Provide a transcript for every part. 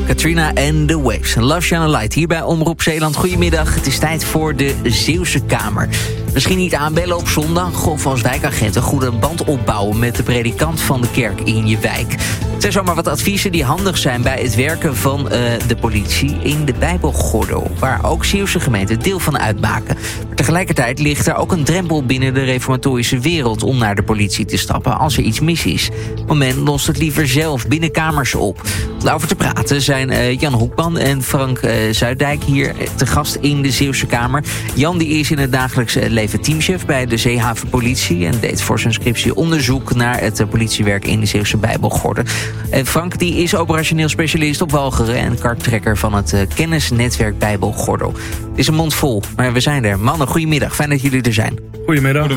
Katrina en The Waves. Love Shine a Light hier bij Omroep Zeeland. Goedemiddag, het is tijd voor de Zeeuwse Kamer. Misschien niet aanbellen op zondag of als wijkagent een goede band opbouwen met de predikant van de kerk in je wijk. Het zijn zomaar wat adviezen die handig zijn bij het werken van de politie in de Bijbelgordel, waar ook Zeeuwse gemeenten deel van uitmaken. Maar tegelijkertijd ligt er ook een drempel binnen de reformatorische wereld om naar de politie te stappen als er iets mis is. Men lost het liever zelf binnen kamers op. Om daarover te praten zijn Jan Hoekman en Frank Zuiddijk hier te gast in de Zeeuwse Kamer. Jan die is in het dagelijks leven teamchef bij de Zeehavenpolitie en deed voor zijn scriptie onderzoek naar het politiewerk in de Zeeuwse Bijbelgordel. En Frank die is operationeel specialist op Walcheren en karttrekker van het kennisnetwerk Bijbelgordel. Het is een mond vol, maar we zijn er. Mannen, goedemiddag. Fijn dat jullie er zijn. Goedemiddag.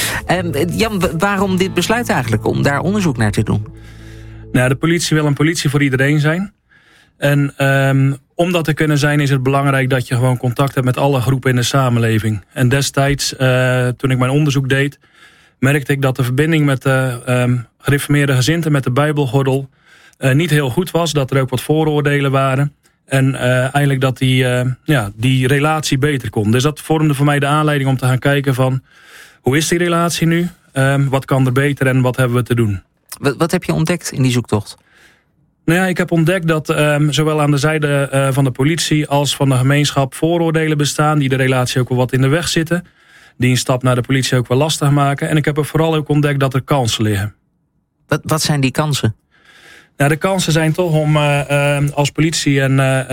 Jan, waarom dit besluit eigenlijk om daar onderzoek naar te doen? Nou, de politie wil een politie voor iedereen zijn. En om dat te kunnen zijn is het belangrijk dat je gewoon contact hebt met alle groepen in de samenleving. En destijds, toen ik mijn onderzoek deed, merkte ik dat de verbinding met de gereformeerde gezinten met de Bijbelgordel niet heel goed was. Dat er ook wat vooroordelen waren. En eigenlijk dat die relatie beter kon. Dus dat vormde voor mij de aanleiding om te gaan kijken van hoe is die relatie nu? Wat kan er beter en wat hebben we te doen? Wat heb je ontdekt in die zoektocht? Nou ja, ik heb ontdekt dat zowel aan de zijde van de politie als van de gemeenschap vooroordelen bestaan die de relatie ook wel wat in de weg zitten. Die een stap naar de politie ook wel lastig maken. En ik heb vooral ook ontdekt dat er kansen liggen. Wat zijn die kansen? Nou, de kansen zijn toch om als politie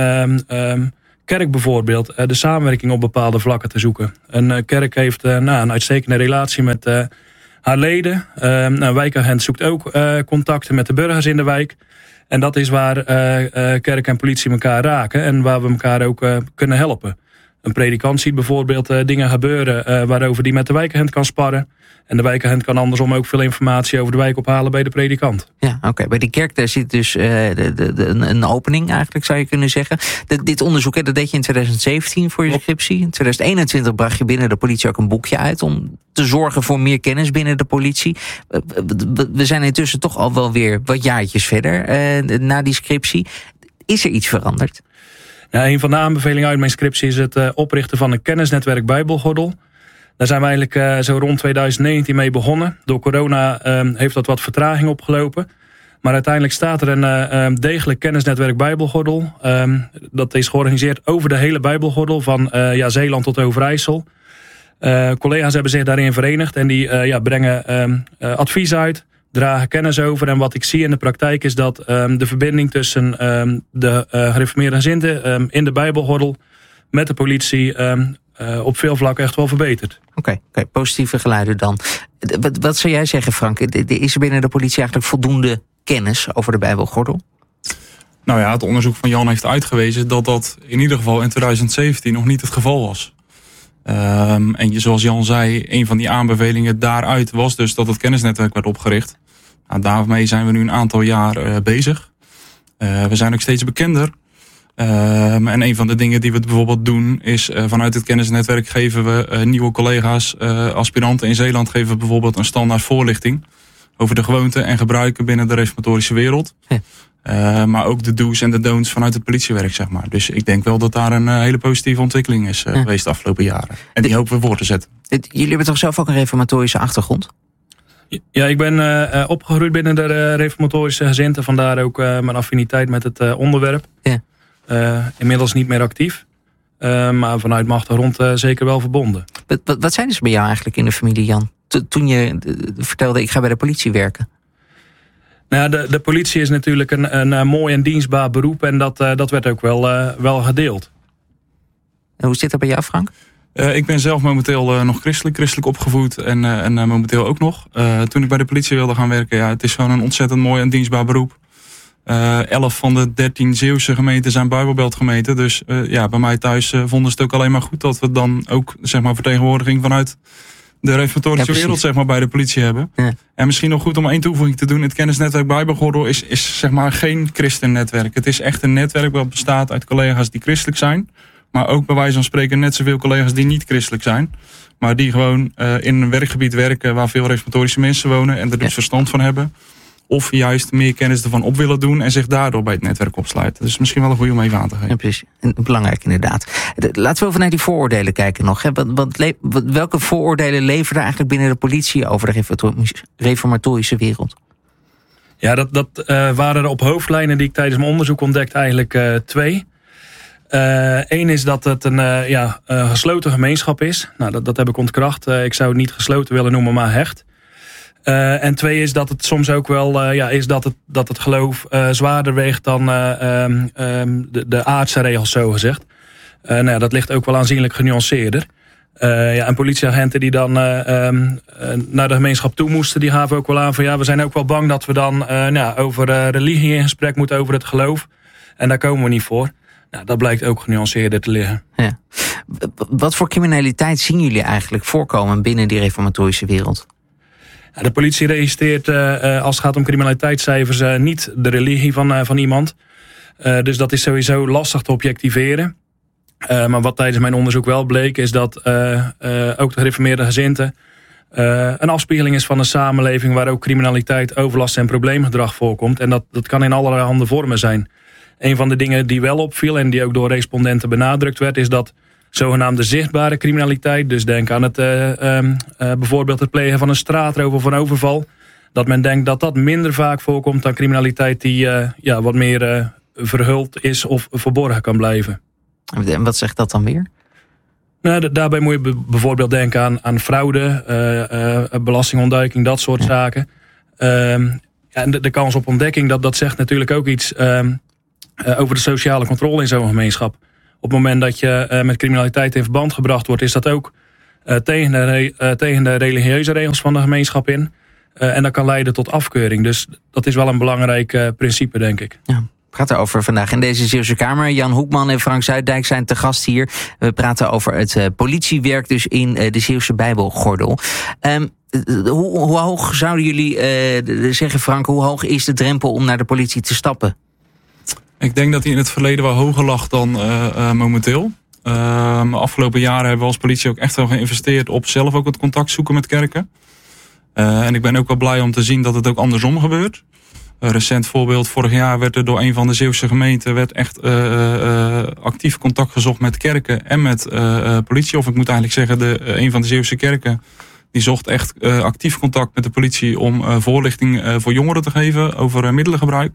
en kerk bijvoorbeeld de samenwerking op bepaalde vlakken te zoeken. Een kerk heeft een uitstekende relatie met haar leden. Een wijkagent zoekt ook contacten met de burgers in de wijk. En dat is waar kerk en politie elkaar raken en waar we elkaar ook kunnen helpen. Een predikant ziet bijvoorbeeld dingen gebeuren waarover die met de wijkagent kan sparren. En de wijkagent kan andersom ook veel informatie over de wijk ophalen bij de predikant. Ja, oké. Bij die kerk daar zit dus een opening eigenlijk, zou je kunnen zeggen. Dit onderzoek, dat deed je in 2017 voor je scriptie. In 2021 bracht je binnen de politie ook een boekje uit om te zorgen voor meer kennis binnen de politie. We zijn intussen toch al wel weer wat jaartjes verder na die scriptie. Is er iets veranderd? Ja, een van de aanbevelingen uit mijn scriptie is het oprichten van een kennisnetwerk Bijbelgordel. Daar zijn we eigenlijk zo rond 2019 mee begonnen. Door corona heeft dat wat vertraging opgelopen. Maar uiteindelijk staat er een degelijk kennisnetwerk Bijbelgordel. Dat is georganiseerd over de hele Bijbelgordel, van Zeeland tot Overijssel. Collega's hebben zich daarin verenigd en die brengen advies uit, dragen kennis over. En wat ik zie in de praktijk is dat de verbinding tussen de gereformeerde gezinten in de Bijbelgordel met de politie op veel vlakken echt wel verbeterd. Oké, positieve geluiden dan. Wat zou jij zeggen, Frank? Is er binnen de politie eigenlijk voldoende kennis over de Bijbelgordel? Nou ja, het onderzoek van Jan heeft uitgewezen dat in ieder geval in 2017 nog niet het geval was. En zoals Jan zei, een van die aanbevelingen daaruit was dus dat het kennisnetwerk werd opgericht. Nou, daarmee zijn we nu een aantal jaar bezig. We zijn ook steeds bekender. En een van de dingen die we bijvoorbeeld doen is vanuit het kennisnetwerk geven we nieuwe collega's, aspiranten in Zeeland, geven we bijvoorbeeld een standaard voorlichting over de gewoonten en gebruiken binnen de reformatorische wereld. Ja. Maar ook de do's en de don'ts vanuit het politiewerk, zeg maar. Dus ik denk wel dat daar een hele positieve ontwikkeling is geweest de afgelopen jaren. En die hopen we voor te zetten. Jullie hebben toch zelf ook een reformatorische achtergrond? Ja, ik ben opgegroeid binnen de reformatorische gezinten. Vandaar ook mijn affiniteit met het onderwerp. Ja. Inmiddels niet meer actief. Maar vanuit mijn achtergrond zeker wel verbonden. Wat zijn ze bij jou eigenlijk in de familie, Jan? Toen je vertelde, ik ga bij de politie werken. Nou, de politie is natuurlijk een mooi en dienstbaar beroep. En dat werd ook wel gedeeld. En hoe zit dat bij jou, Frank? Ik ben zelf momenteel nog christelijk opgevoed en momenteel ook nog. Toen ik bij de politie wilde gaan werken, het is gewoon een ontzettend mooi en dienstbaar beroep. 11 van de 13 Zeeuwse gemeenten zijn Bijbelbeltgemeenten. Dus bij mij thuis vonden ze het ook alleen maar goed dat we dan ook vertegenwoordiging vanuit de reformatorische wereld bij de politie hebben. Ja. En misschien nog goed om één toevoeging te doen. Het kennisnetwerk Bijbelgordel is geen christennetwerk. Het is echt een netwerk dat bestaat uit collega's die christelijk zijn. Maar ook bij wijze van spreken net zoveel collega's die niet christelijk zijn. Maar die gewoon in een werkgebied werken waar veel reformatorische mensen wonen en er dus verstand van hebben. Of juist meer kennis ervan op willen doen en zich daardoor bij het netwerk opsluiten. Dus misschien wel een goede om even aan te geven. Ja, precies. Belangrijk inderdaad. Laten we even naar die vooroordelen kijken nog. Welke vooroordelen leverden eigenlijk binnen de politie over de reformatorische wereld? Ja, dat waren er op hoofdlijnen die ik tijdens mijn onderzoek ontdekte eigenlijk 2. Eén is dat het een gesloten gemeenschap is. Nou, dat heb ik ontkracht. Ik zou het niet gesloten willen noemen, maar hecht. En 2 is dat het soms ook wel is dat het geloof zwaarder weegt dan de aardse regels, zo gezegd. Dat ligt ook wel aanzienlijk genuanceerder. En politieagenten die dan naar de gemeenschap toe moesten, die gaven ook wel aan van we zijn ook wel bang dat we dan over religie in gesprek moeten, over het geloof. En daar komen we niet voor. Nou, dat blijkt ook genuanceerder te liggen. Ja. Wat voor criminaliteit zien jullie eigenlijk voorkomen binnen die reformatorische wereld? De politie registreert als het gaat om criminaliteitscijfers niet de religie van iemand. Dus dat is sowieso lastig te objectiveren. Maar wat tijdens mijn onderzoek wel bleek is dat ook de gereformeerde gezindte een afspiegeling is van een samenleving waar ook criminaliteit, overlast en probleemgedrag voorkomt. En dat kan in allerlei vormen zijn. Een van de dingen die wel opviel en die ook door respondenten benadrukt werd, is dat zogenaamde zichtbare criminaliteit, dus denk aan het bijvoorbeeld het plegen van een straatroof of een overval, dat men denkt dat dat minder vaak voorkomt dan criminaliteit die wat meer verhuld is of verborgen kan blijven. En wat zegt dat dan weer? Nou, daarbij moet je bijvoorbeeld denken aan fraude, belastingontduiking, dat soort zaken. En de kans op ontdekking, dat zegt natuurlijk ook iets over de sociale controle in zo'n gemeenschap. Op het moment dat je met criminaliteit in verband gebracht wordt, is dat ook tegen de religieuze regels van de gemeenschap in. En dat kan leiden tot afkeuring. Dus dat is wel een belangrijk principe, denk ik. Ja. We praten over vandaag in deze Zeeuwse Kamer. Jan Hoekman en Frank Zuiddijk zijn te gast hier. We praten over het politiewerk dus in de Zeeuwse Bijbelgordel. Hoe hoog zouden jullie zeggen, Frank, hoe hoog is de drempel om naar de politie te stappen? Ik denk dat hij in het verleden wel hoger lag dan momenteel. De afgelopen jaren hebben we als politie ook echt wel geïnvesteerd op zelf ook het contact zoeken met kerken. En ik ben ook wel blij om te zien dat het ook andersom gebeurt. Recent voorbeeld, vorig jaar werd er door een van de Zeeuwse gemeenten echt actief contact gezocht met kerken en met politie. Of ik moet eigenlijk zeggen, een van de Zeeuwse kerken die zocht echt actief contact met de politie om voorlichting voor jongeren te geven over middelengebruik.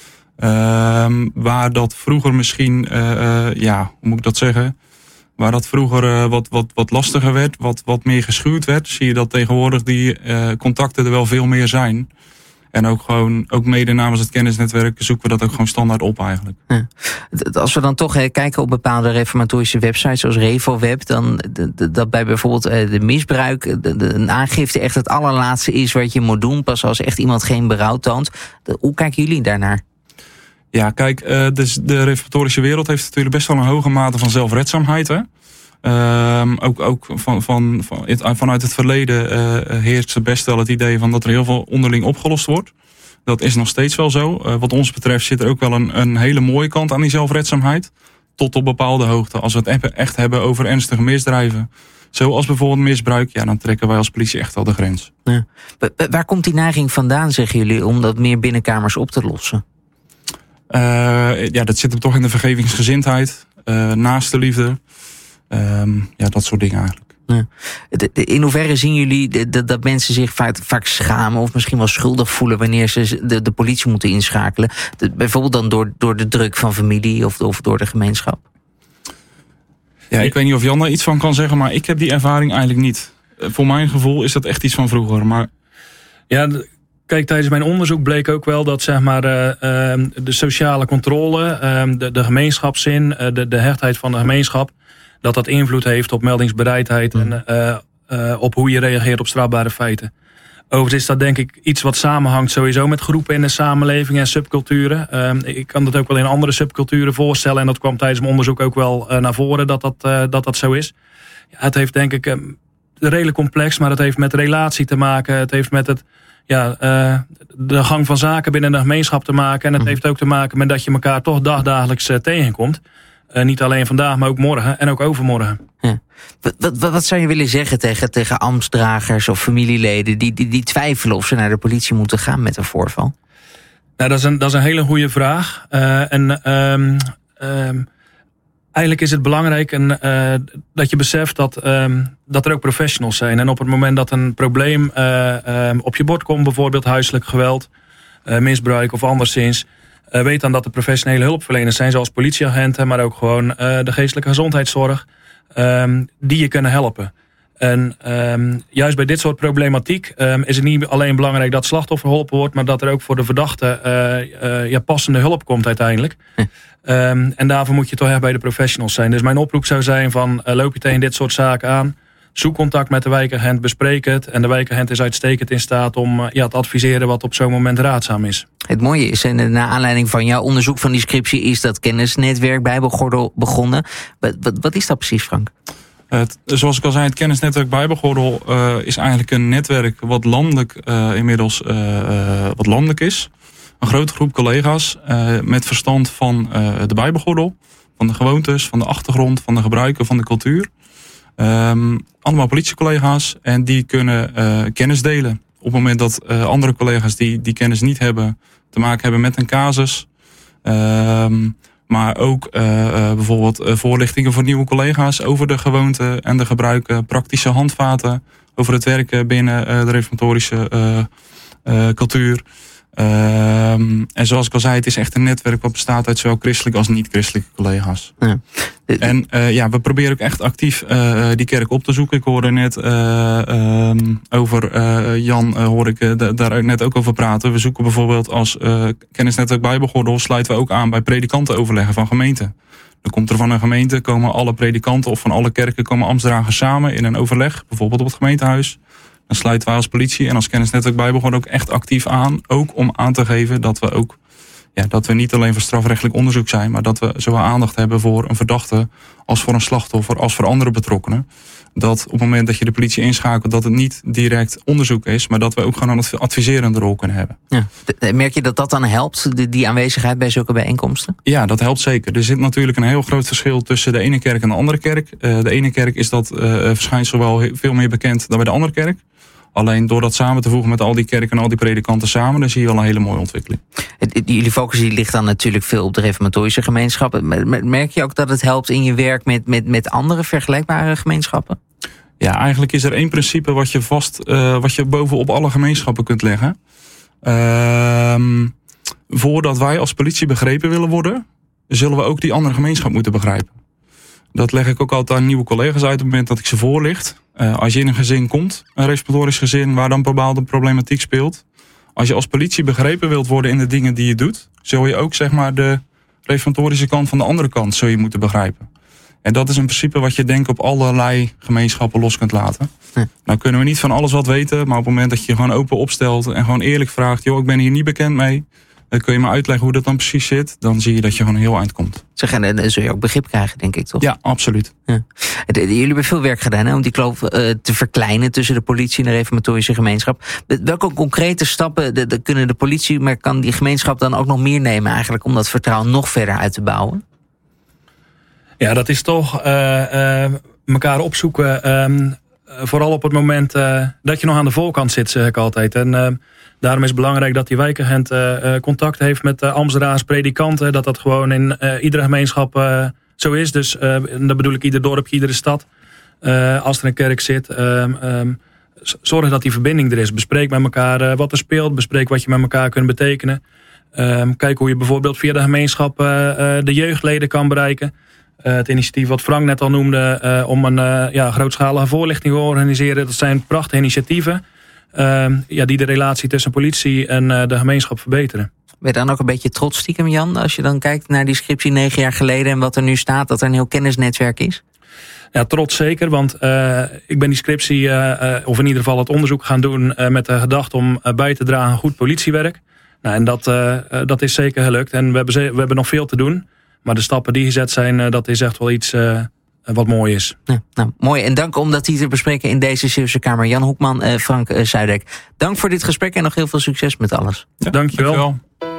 Waar dat vroeger misschien, hoe moet ik dat zeggen? Waar dat vroeger wat lastiger werd, wat meer geschuwd werd, zie je dat tegenwoordig die contacten er wel veel meer zijn. En ook mede namens het kennisnetwerk zoeken we dat ook gewoon standaard op eigenlijk. Ja. Als we dan toch kijken op bepaalde reformatorische websites zoals RevoWeb, dan dat bij bijvoorbeeld de misbruik, een aangifte echt het allerlaatste is wat je moet doen, pas als echt iemand geen berouw toont. Hoe kijken jullie daarnaar? Ja, kijk, dus de reformatorische wereld heeft natuurlijk best wel een hoge mate van zelfredzaamheid. Hè? Ook vanuit het verleden heerst best wel het idee van dat er heel veel onderling opgelost wordt. Dat is nog steeds wel zo. Wat ons betreft zit er ook wel een hele mooie kant aan die zelfredzaamheid. Tot op bepaalde hoogte. Als we het echt hebben over ernstige misdrijven, zoals bijvoorbeeld misbruik, dan trekken wij als politie echt wel de grens. Ja. Waar komt die neiging vandaan, zeggen jullie, om dat meer binnenkamers op te lossen? Dat zit hem toch in de vergevingsgezindheid, naaste liefde. Dat soort dingen eigenlijk. Ja. In hoeverre zien jullie dat mensen zich vaak schamen of misschien wel schuldig voelen wanneer ze de politie moeten inschakelen? Bijvoorbeeld dan door de druk van familie of door de gemeenschap? Ja, ik weet niet of Jan daar iets van kan zeggen, maar ik heb die ervaring eigenlijk niet. Voor mijn gevoel is dat echt iets van vroeger. Maar ja, kijk, tijdens mijn onderzoek bleek ook wel dat zeg maar, de sociale controle, de gemeenschapszin, de hechtheid van de gemeenschap, dat invloed heeft op meldingsbereidheid en op hoe je reageert op strafbare feiten. Overigens is dat denk ik iets wat samenhangt sowieso met groepen in de samenleving en subculturen. Ik kan dat ook wel in andere subculturen voorstellen en dat kwam tijdens mijn onderzoek ook wel naar voren dat zo is. Ja, het heeft denk ik redelijk complex, maar het heeft met relatie te maken. Het heeft met de gang van zaken binnen de gemeenschap te maken. En het heeft ook te maken met dat je elkaar toch dagdagelijks tegenkomt. Niet alleen vandaag, maar ook morgen en ook overmorgen. Ja. Wat zou je willen zeggen tegen ambtsdragers of familieleden die twijfelen of ze naar de politie moeten gaan met een voorval? Nou, dat is een hele goede vraag. Eigenlijk is het belangrijk dat je beseft dat er ook professionals zijn. En op het moment dat een probleem op je bord komt, bijvoorbeeld huiselijk geweld, misbruik of anderszins, weet dan dat er professionele hulpverleners zijn, zoals politieagenten, maar ook gewoon de geestelijke gezondheidszorg, die je kunnen helpen. En juist bij dit soort problematiek is het niet alleen belangrijk dat het slachtoffer geholpen wordt, maar dat er ook voor de verdachte passende hulp komt uiteindelijk. En daarvoor moet je toch echt bij de professionals zijn. Dus mijn oproep zou zijn van loop je tegen dit soort zaken aan, zoek contact met de wijkagent, bespreek het. En de wijkagent is uitstekend in staat om te adviseren wat op zo'n moment raadzaam is. Het mooie is, en naar aanleiding van jouw onderzoek van die scriptie, is dat kennisnetwerk Bijbelgordel begonnen. Wat is dat precies, Frank? Zoals ik al zei, het kennisnetwerk Bijbelgordel is eigenlijk een netwerk wat landelijk inmiddels wat landelijk is. Een grote groep collega's met verstand van de Bijbelgordel, van de gewoontes, van de achtergrond, van de gebruiken, van de cultuur. Allemaal politiecollega's en die kunnen kennis delen. Op het moment dat andere collega's die kennis niet hebben, te maken hebben met een casus. Maar ook bijvoorbeeld voorlichtingen voor nieuwe collega's over de gewoonten en de gebruiken, praktische handvaten over het werken binnen de reformatorische cultuur. En zoals ik al zei, het is echt een netwerk wat bestaat uit zowel christelijke als niet-christelijke collega's. Ja. En we proberen ook echt actief die kerk op te zoeken. Ik hoorde net over Jan, hoor ik daar net ook over praten. We zoeken bijvoorbeeld als kennisnetwerk Bijbelgordel, sluiten we ook aan bij predikantenoverleggen van gemeenten. Dan komt er van een gemeente, komen alle predikanten of van alle kerken komen ambtsdragers samen in een overleg, bijvoorbeeld op het gemeentehuis. Dan sluiten wij als politie en als kennisnetwerk Bijbelgordel ook echt actief aan. Ook om aan te geven dat we ook dat we niet alleen voor strafrechtelijk onderzoek zijn, maar dat we zowel aandacht hebben voor een verdachte als voor een slachtoffer, als voor andere betrokkenen. Dat op het moment dat je de politie inschakelt, dat het niet direct onderzoek is, maar dat we ook gewoon een adviserende rol kunnen hebben. Ja. Merk je dat dat dan helpt, die aanwezigheid bij zulke bijeenkomsten? Ja, dat helpt zeker. Er zit natuurlijk een heel groot verschil tussen de ene kerk en de andere kerk. De ene kerk is dat verschijnsel wel veel meer bekend dan bij de andere kerk. Alleen door dat samen te voegen met al die kerken en al die predikanten samen, dan zie je wel een hele mooie ontwikkeling. Jullie focus ligt dan natuurlijk veel op de reformatorische gemeenschappen. Merk je ook dat het helpt in je werk met andere vergelijkbare gemeenschappen? Ja, eigenlijk is er één principe wat je bovenop alle gemeenschappen kunt leggen. Voordat wij als politie begrepen willen worden, zullen we ook die andere gemeenschap moeten begrijpen. Dat leg ik ook altijd aan nieuwe collega's uit op het moment dat ik ze voorlicht. Als je in een gezin komt, een reformatorisch gezin, waar dan bepaalde problematiek speelt. Als je als politie begrepen wilt worden in de dingen die je doet, zul je ook zeg maar de reformatorische kant van de andere kant zul je moeten begrijpen. En dat is een principe wat je denk op allerlei gemeenschappen los kunt laten. Ja. Nou kunnen we niet van alles wat weten, maar op het moment dat je gewoon open opstelt en gewoon eerlijk vraagt, joh, ik ben hier niet bekend mee. Kun je me uitleggen hoe dat dan precies zit? Dan zie je dat je gewoon heel eind komt. En dan zul je ook begrip krijgen, denk ik, toch? Ja, absoluut. Ja. Jullie hebben veel werk gedaan om die kloof te verkleinen tussen de politie en de reformatorische gemeenschap. Welke concrete stappen kunnen de politie, maar kan die gemeenschap dan ook nog meer nemen eigenlijk om dat vertrouwen nog verder uit te bouwen? Ja, dat is toch elkaar opzoeken. Vooral op het moment dat je nog aan de voorkant zit, zeg ik altijd. En daarom is het belangrijk dat die wijkagent contact heeft met ambtsdragers, predikanten. Dat gewoon in iedere gemeenschap zo is. Dus dat bedoel ik ieder dorpje, iedere stad. Als er een kerk zit, zorg dat die verbinding er is. Bespreek met elkaar wat er speelt. Bespreek wat je met elkaar kunt betekenen. Kijk hoe je bijvoorbeeld via de gemeenschap de jeugdleden kan bereiken. Het initiatief wat Frank net al noemde om een grootschalige voorlichting te organiseren. Dat zijn prachtige initiatieven die de relatie tussen politie en de gemeenschap verbeteren. Ben je dan ook een beetje trots stiekem, Jan, als je dan kijkt naar die scriptie 9 jaar geleden en wat er nu staat, dat er een heel kennisnetwerk is? Ja, trots zeker, want ik ben die scriptie, of in ieder geval het onderzoek gaan doen met de gedachte om bij te dragen aan goed politiewerk. Nou, en dat is zeker gelukt en we hebben nog veel te doen. Maar de stappen die gezet zijn, dat is echt wel iets wat mooi is. Ja, nou, mooi. En dank om dat hier te bespreken in deze Zeeuwse Kamer. Jan Hoekman, Frank Zuidijk. Dank voor dit gesprek en nog heel veel succes met alles. Ja, dankjewel.